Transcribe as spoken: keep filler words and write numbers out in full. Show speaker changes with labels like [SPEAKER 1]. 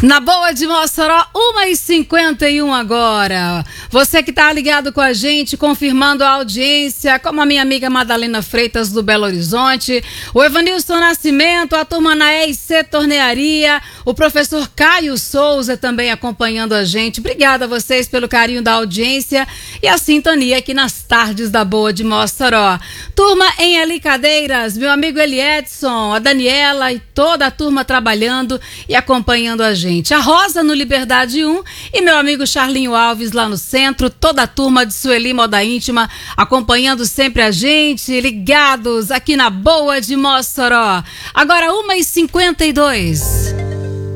[SPEAKER 1] Na Boa de Mossoró, uma e cinquenta e um agora. Você que tá ligado com a gente, confirmando a audiência, como a minha amiga Madalena Freitas do Belo Horizonte, o Evanilson Nascimento, a turma na E I C Tornearia, o professor Caio Souza também acompanhando a gente. Obrigada a vocês pelo carinho da audiência e a sintonia aqui nas tardes da Boa de Mossoró. Turma em Eli Cadeiras, meu amigo Eliedson, a Daniela e toda a turma trabalhando e acompanhando a gente. A Rosa no Liberdade um e meu amigo Charlinho Alves lá no centro, toda a turma de Sueli Moda Íntima acompanhando sempre a gente, ligados aqui na Boa de Mossoró. Agora uma e cinquenta e dois.